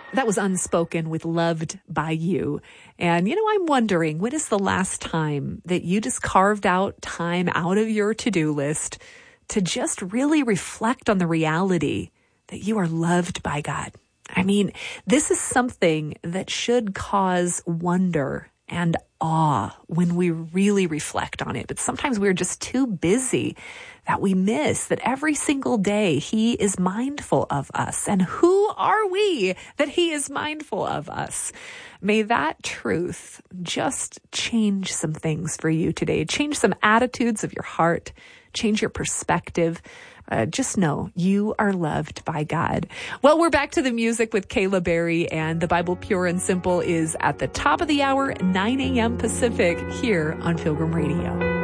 That was Unspoken with Loved by You. And, I'm wondering, when is the last time that you just carved out time out of your to-do list to just really reflect on the reality that you are loved by God? I mean, this is something that should cause wonder and awe when we really reflect on it. But sometimes we're just too busy that we miss that every single day He is mindful of us. And who are we that He is mindful of us? May that truth just change some things for you today. Change some attitudes of your heart. Change your perspective. Just know you are loved by God. Well, we're back to the music with Kayla Berry, and the Bible Pure and Simple is at the top of the hour, 9 a.m. Pacific, here on Pilgrim Radio.